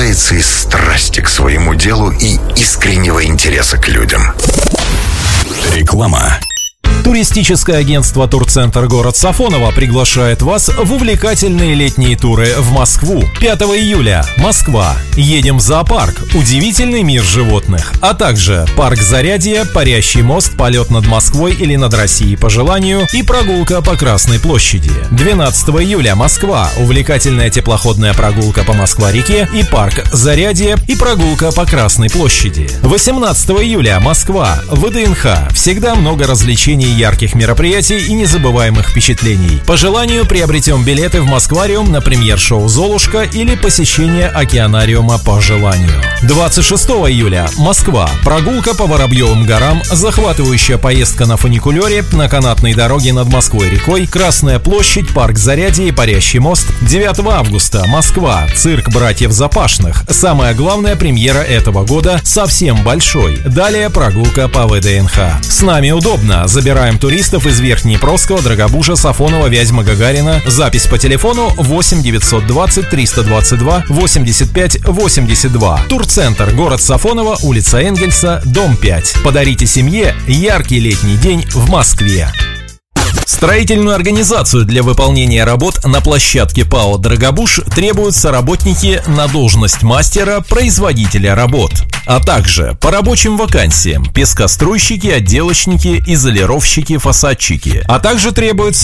рождается из страсти к своему делу и искреннего интереса к людям. Реклама. Туристическое агентство «Турцентр город Сафоново» приглашает вас в увлекательные летние туры в Москву. 5 июля. Москва. Едем в зоопарк. Удивительный мир животных. А также парк Зарядье, Парящий мост, полет над Москвой или над Россией по желанию и прогулка по Красной площади. 12 июля. Москва. Увлекательная теплоходная прогулка по Москва-реке и парк Зарядье и прогулка по Красной площади. 18 июля. Москва. ВДНХ. Всегда много развлечений, ярких мероприятий и незабываемых впечатлений. По желанию приобретем билеты в Москвариум на премьер-шоу «Золушка» или посещение океанариума по желанию. 26 июля. Москва. Прогулка по Воробьевым горам, захватывающая поездка на фуникулере на канатной дороге над Москвой-рекой, Красная площадь, парк Зарядье и Парящий мост. 9 августа. Москва. Цирк братьев Запашных. Самая главная премьера этого года, совсем большой. Далее прогулка по ВДНХ. С нами удобно. Забираем туристов из Верхнепроского, Драгобужа, Сафонова, Вязьмы, Гагарина. Запись по телефону 8 920 322 85 82. Турцентр, город Сафоново, улица Энгельса, дом 5. Подарите семье яркий летний день в Москве. Строительную организацию для выполнения работ на площадке ПАО «Драгобуж» требуются работники на должность мастера-производителя работ, а также по рабочим вакансиям пескоструйщики, отделочники, изолировщики, фасадчики, а также требуется